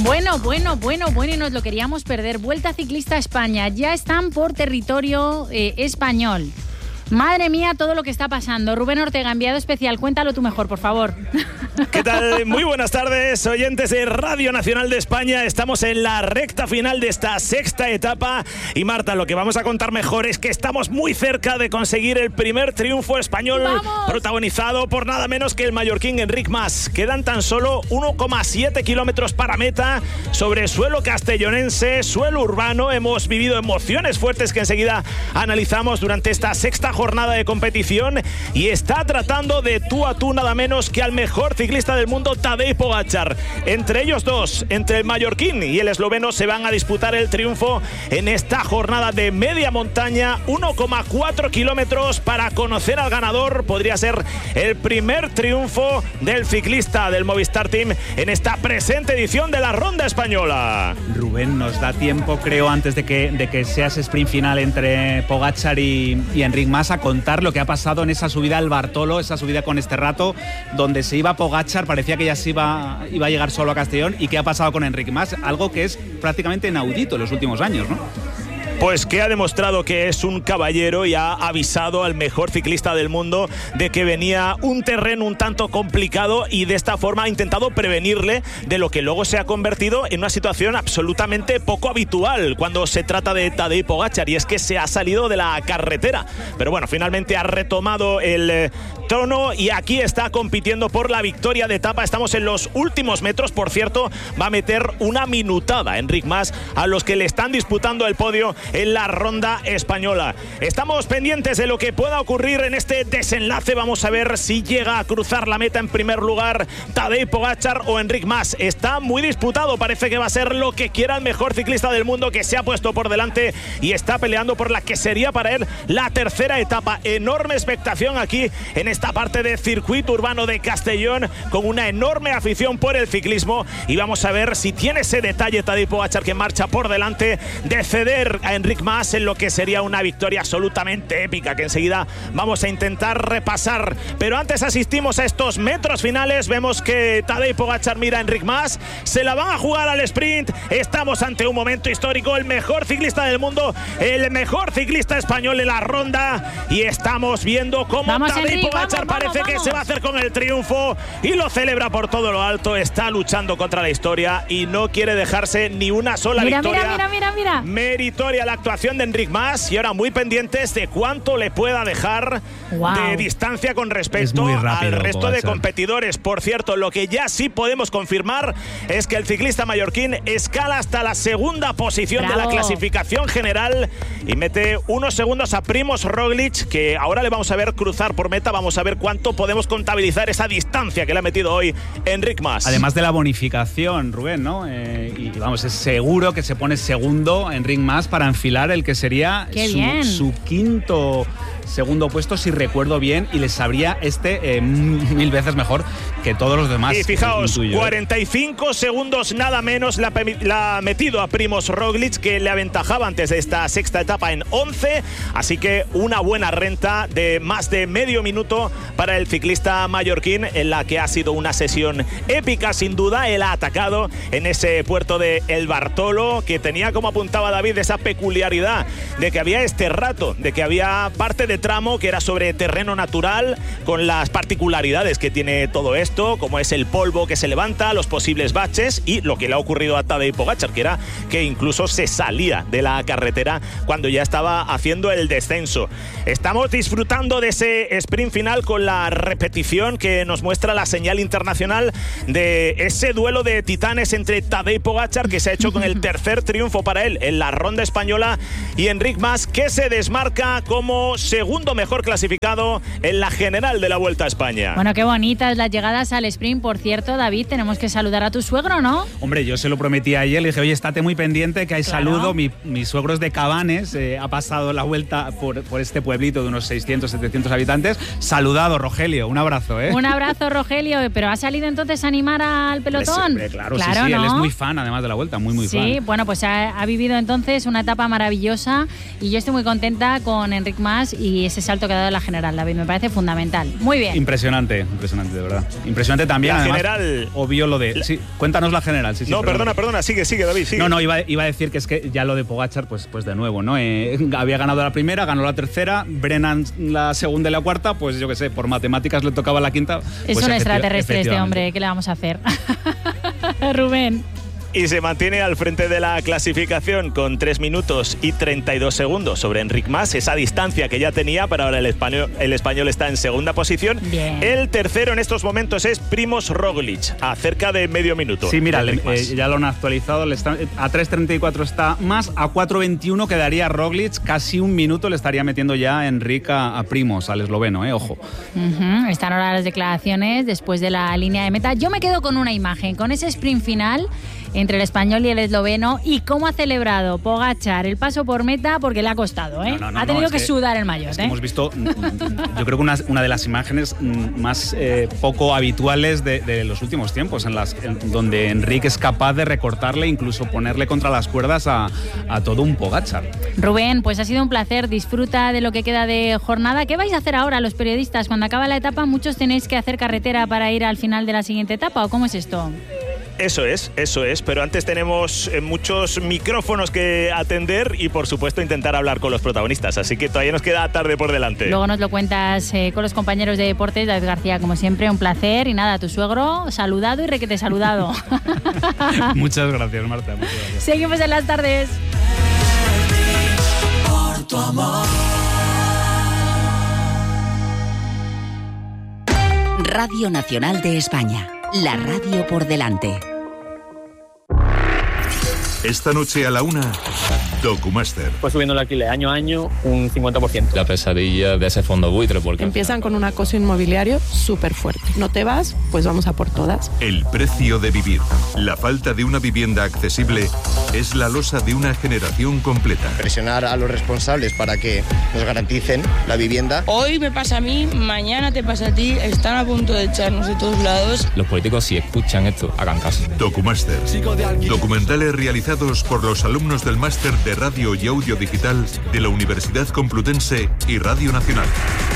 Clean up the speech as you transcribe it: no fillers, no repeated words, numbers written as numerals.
Bueno, y nos lo queríamos perder. Vuelta Ciclista a España. Ya están por territorio español. Madre mía, todo lo que está pasando. Rubén Ortega, enviado especial, cuéntalo tú mejor, por favor. ¿Qué tal? Muy buenas tardes, oyentes de Radio Nacional de España. Estamos en la recta final de esta sexta etapa. Y Marta, lo que vamos a contar mejor es que estamos muy cerca de conseguir el primer triunfo español. ¡Vamos! Protagonizado por nada menos que el mallorquín Enric Mas. Quedan tan solo 1,7 kilómetros para meta sobre suelo castellonense, suelo urbano. Hemos vivido emociones fuertes que enseguida analizamos durante esta sexta jornada de competición, y está tratando de tú a tú nada menos que al mejor ciclista del mundo, Tadej Pogačar. Entre ellos dos, entre el mallorquín y el esloveno, se van a disputar el triunfo en esta jornada de media montaña, 1,4 kilómetros para conocer al ganador. Podría ser el primer triunfo del ciclista del Movistar Team en esta presente edición de la Ronda Española. Rubén, nos da tiempo, creo, antes de que sea ese sprint final entre Pogačar y Enric Mas, a contar lo que ha pasado en esa subida al Bartolo, esa subida con este rato, donde se iba Pogačar, parecía que ya se iba a llegar solo a Castellón, y qué ha pasado con Enric Mas, algo que es prácticamente inaudito en los últimos años, ¿no? Pues que ha demostrado que es un caballero y ha avisado al mejor ciclista del mundo de que venía un terreno un tanto complicado, y de esta forma ha intentado prevenirle de lo que luego se ha convertido en una situación absolutamente poco habitual cuando se trata de Tadej Pogačar, y es que se ha salido de la carretera. Pero bueno, finalmente ha retomado el trono y aquí está compitiendo por la victoria de etapa. Estamos en los últimos metros, por cierto, va a meter una minutada Enric Mas a los que le están disputando el podio en la Ronda Española. Estamos pendientes de lo que pueda ocurrir en este desenlace. Vamos a ver si llega a cruzar la meta en primer lugar Tadej Pogačar o Enric Mas. Está muy disputado, parece que va a ser lo que quiera el mejor ciclista del mundo, que se ha puesto por delante y está peleando por la que sería para él la tercera etapa. Enorme expectación aquí en esta parte de circuito urbano de Castellón, con una enorme afición por el ciclismo, y vamos a ver si tiene ese detalle Tadej Pogačar, que marcha por delante, de ceder a Enric Mas en lo que sería una victoria absolutamente épica, que enseguida vamos a intentar repasar. Pero antes asistimos a estos metros finales. Vemos que Tadej Pogačar mira a Enric Mas, se la van a jugar al sprint. Estamos ante un momento histórico, el mejor ciclista del mundo, el mejor ciclista español en la ronda, y estamos viendo cómo Tadej Pogačar parece que se va a hacer con el triunfo y lo celebra por todo lo alto. Está luchando contra la historia y no quiere dejarse ni una sola victoria. Mira. Meritoria la actuación de Enric Mas, y ahora muy pendientes de cuánto le pueda dejar de distancia con respecto al resto de competidores. Por cierto, lo que ya sí podemos confirmar es que el ciclista mallorquín escala hasta la segunda posición de la clasificación general y mete unos segundos a Primož Roglič, que ahora le vamos a ver cruzar por meta. Vamos a ver cuánto podemos contabilizar esa distancia que le ha metido hoy Enric Mas. Además de la bonificación, Rubén, ¿no? Y vamos, es seguro que se pone segundo Enric Mas para enfilar el que sería su quinto segundo puesto, si recuerdo bien, y le sabría 1000 veces mejor que todos los demás. Y fijaos, 45 segundos nada menos la ha metido a Primož Roglič, que le aventajaba antes de esta sexta etapa en 11, así que una buena renta de más de medio minuto para el ciclista mallorquín, en la que ha sido una sesión épica sin duda. Él ha atacado en ese puerto de El Bartolo, que tenía, como apuntaba David, esa peculiaridad de que había este rato, de que había parte de tramo que era sobre terreno natural, con las particularidades que tiene todo esto, como es el polvo que se levanta, los posibles baches, y lo que le ha ocurrido a Tadej Pogačar, que era que incluso se salía de la carretera cuando ya estaba haciendo el descenso. Estamos disfrutando de ese sprint final con la repetición que nos muestra la señal internacional de ese duelo de titanes entre Tadej Pogačar, que se ha hecho con el tercer triunfo para él en la Ronda Española, y Enric Mas, que se desmarca como segundo mejor clasificado en la general de la Vuelta a España. Bueno, qué bonitas las llegadas al sprint. Por cierto, David, tenemos que saludar a tu suegro, ¿no? Hombre, yo se lo prometí ayer, le dije, oye, estate muy pendiente que hay saludo. Mi suegro es de Cabanes, ha pasado la vuelta por este pueblito de unos 600, 700 habitantes. Saludado, Rogelio, un abrazo, ¿eh? Un abrazo, Rogelio. ¿Pero ha salido entonces a animar al pelotón? Claro, sí, ¿no? Él es muy fan, además de la Vuelta, muy fan. Sí, bueno, pues ha vivido entonces una etapa maravillosa, y yo estoy muy contenta con Enric Mas, y y ese salto que ha dado la general, David, me parece fundamental. Muy bien. Impresionante, de verdad. Impresionante también. La además, general. Obvio lo de. Sí, cuéntanos la general. Sí, no, perdona, sigue, David, sigue. No, iba a decir que es que ya lo de Pogačar, pues de nuevo, ¿no? Había ganado la primera, ganó la tercera, Brennan la segunda y la cuarta, pues yo qué sé, por matemáticas le tocaba la quinta. Es pues un extraterrestre este hombre, ¿qué le vamos a hacer? Rubén. Y se mantiene al frente de la clasificación con 3 minutos y 32 segundos sobre Enric Mas, esa distancia que ya tenía, pero ahora el español está en segunda posición. Bien. El tercero en estos momentos es Primož Roglič, a cerca de medio minuto. Sí, mira, ya lo han actualizado, a 3.34 está Mas, a 4.21 quedaría Roglič, casi un minuto le estaría metiendo ya Enric a Primož, al esloveno, ojo. Están ahora las declaraciones después de la línea de meta. Yo me quedo con una imagen, con ese sprint final entre el español y el esloveno, y cómo ha celebrado Pogačar el paso por meta, porque le ha costado, ha tenido que sudar el maillot. Hemos visto, yo creo que una de las imágenes más poco habituales de los últimos tiempos, donde Enric es capaz de recortarle, incluso ponerle contra las cuerdas a todo un Pogačar. Rubén, pues ha sido un placer, disfruta de lo que queda de jornada. ¿Qué vais a hacer ahora los periodistas? Cuando acaba la etapa, muchos tenéis que hacer carretera para ir al final de la siguiente etapa, ¿o cómo es esto? Eso es, pero antes tenemos muchos micrófonos que atender y por supuesto intentar hablar con los protagonistas, así que todavía nos queda tarde por delante. Luego nos lo cuentas con los compañeros de deportes. David García, como siempre, un placer, y nada, tu suegro saludado y requete saludado. Muchas gracias, Marta, muchas gracias. Seguimos en las tardes. Por tu amor. Radio Nacional de España. La radio por delante. Esta noche a la 1, Documaster. Pues subiendo el alquiler año a año un 50%. La pesadilla de ese fondo buitre. Porque empiezan con un acoso inmobiliario súper fuerte. No te vas, pues vamos a por todas. El precio de vivir. La falta de una vivienda accesible es la losa de una generación completa. Presionar a los responsables para que nos garanticen la vivienda. Hoy me pasa a mí, mañana te pasa a ti. Están a punto de echarnos de todos lados. Los políticos, si escuchan esto, hagan caso. Documaster. Documentales realizados por los alumnos del máster de Radio y Audio Digital de la Universidad Complutense y Radio Nacional.